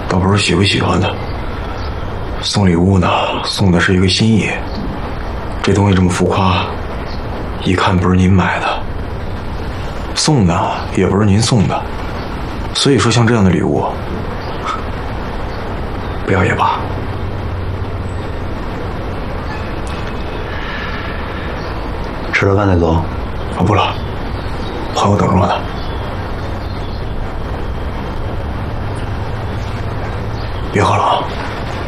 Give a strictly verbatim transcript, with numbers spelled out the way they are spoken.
倒不是喜不喜欢的。送礼物呢，送的是一个心意。这东西这么浮夸，一看不是您买的，送的也不是您送的，所以说像这样的礼物，不要也罢。 吃了饭再走。 我不了。